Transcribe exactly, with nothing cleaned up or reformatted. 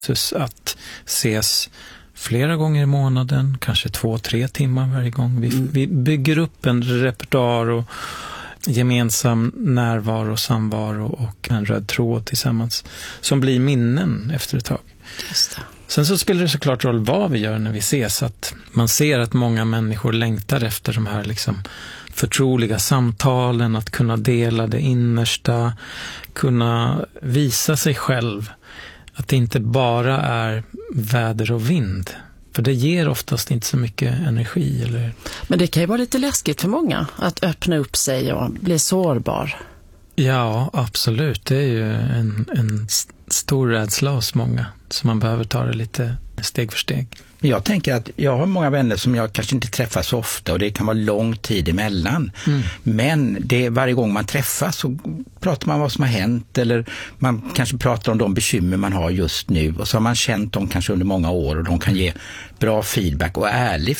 att ses flera gånger i månaden, kanske två, tre timmar varje gång. Vi, mm. vi bygger upp en repertoar och gemensam närvaro, samvaro och en röd tråd tillsammans som blir minnen efter ett tag. Just det. Sen så spelar det såklart roll vad vi gör när vi ses, att man ser att många människor längtar efter de här liksom förtroliga samtalen, att kunna dela det innersta, kunna visa sig själv, att det inte bara är väder och vind. För det ger oftast inte så mycket energi. Eller... Men det kan ju vara lite läskigt för många att öppna upp sig och bli sårbar. Ja, absolut. Det är ju en, en stor rädsla hos många. Så man behöver ta det lite steg för steg. Jag tänker att jag har många vänner som jag kanske inte träffar så ofta och det kan vara lång tid emellan. Mm. Men det, varje gång man träffas så pratar man vad som har hänt eller man kanske pratar om de bekymmer man har just nu och så har man känt dem kanske under många år och de kan ge bra feedback och ärlig